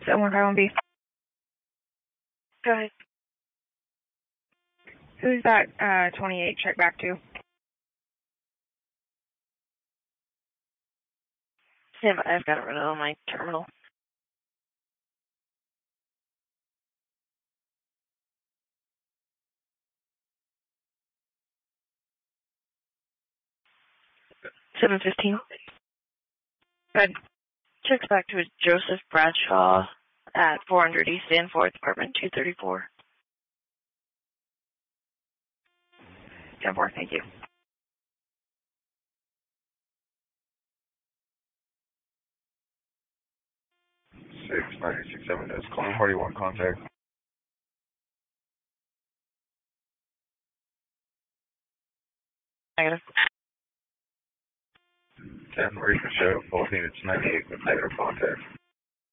7151B. Go ahead. Who's that 28 check back to? Stand by, I've got it running on my terminal. $715. Good. Checks back to Joseph Bradshaw at 400 East Danforth, apartment 234. 10-4, thank you. 6967, that's calling party 1 contact. Negative. 10, ready for show, both units 98 with negative contact.